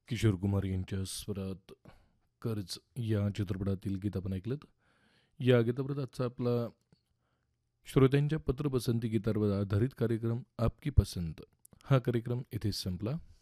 किशोर कुमार यांच्या स्वरात कर्ज या चित्रपटातील गीत आपण ऐकलं. या गीतापर्यंत आजचा आपला श्रोत्यांच्या पत्रपसंती गीतावर आधारित कार्यक्रम आपकी पसंत हा कार्यक्रम इथेच संपला.